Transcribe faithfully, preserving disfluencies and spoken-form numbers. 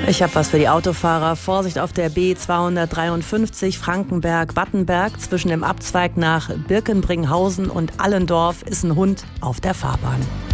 Ich habe was für die Autofahrer. Vorsicht auf der B zweihundertdreiundfünfzig Frankenberg-Wattenberg. Zwischen dem Abzweig nach Birkenbringhausen und Allendorf ist ein Hund auf der Fahrbahn.